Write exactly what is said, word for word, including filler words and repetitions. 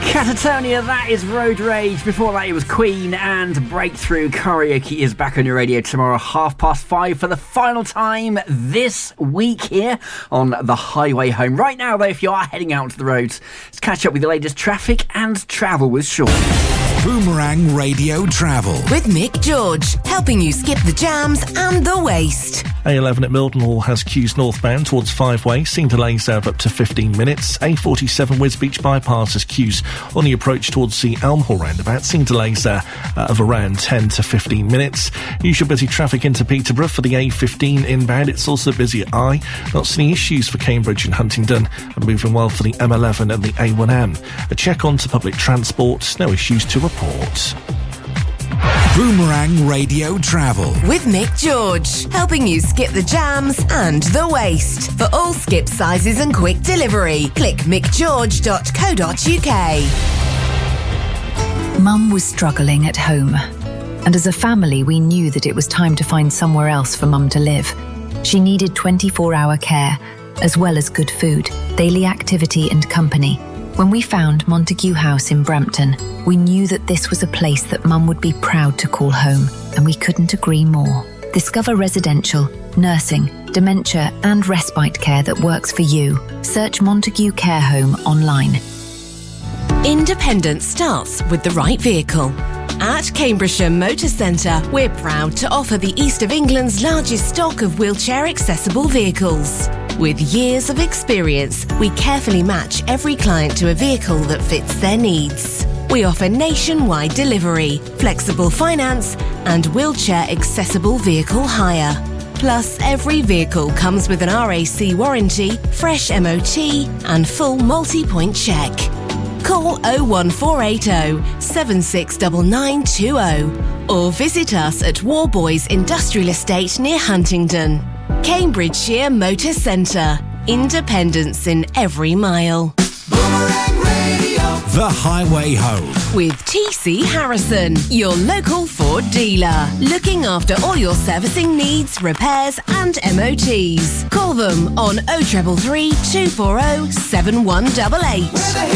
Catatonia, that is Road Rage. Before that, it was Queen and Breakthrough. Karaoke is back on your radio tomorrow, half past five, for the final time this week here on the Highway Home. Right now, though, if you are heading out to the roads, let's catch up with the latest traffic and travel with Sean. Boomerang Radio Travel with Mick George, helping you skip the jams and the waste. A eleven at Mildenhall has queues northbound towards Five Way, seeing delays there of up to fifteen minutes. A forty-seven Wisbeach bypass has queues on the approach towards the Elmhall roundabout, seeing delays there uh, of around ten to fifteen minutes. Usual busy traffic into Peterborough for the A fifteen inbound. It's also busy at I. Not seeing issues for Cambridge and Huntingdon, and moving well for the M eleven and the A one M. A check on to public transport, no issues to report. Boomerang Radio Travel with Mick George, helping you skip the jams and the waste. For all skip sizes and quick delivery, click mick george dot co dot uk. Mum was struggling at home, and as a family we knew that it was time to find somewhere else for Mum to live. She needed twenty-four hour care, as well as good food, daily activity and company. When we found Montague House in Brampton, we knew that this was a place that Mum would be proud to call home, and we couldn't agree more. Discover residential, nursing, dementia and respite care that works for you. Search Montague Care Home online. Independence starts with the right vehicle. At Cambridgeshire Motor Centre, we're proud to offer the East of England's largest stock of wheelchair-accessible vehicles. With years of experience, we carefully match every client to a vehicle that fits their needs. We offer nationwide delivery, flexible finance, and wheelchair-accessible vehicle hire. Plus, every vehicle comes with an R A C warranty, fresh M O T, and full multi-point check. Call oh one four eight oh, seven six nine nine two oh or visit us at Warboys Industrial Estate near Huntingdon. Cambridgeshire Motor Centre. Independence in every mile. Boomerang Radio, the Highway Home with T C Harrison, your local Ford dealer. Looking after all your servicing needs, repairs and M O Ts. Call them on oh three three, two four oh, seven one eight eight.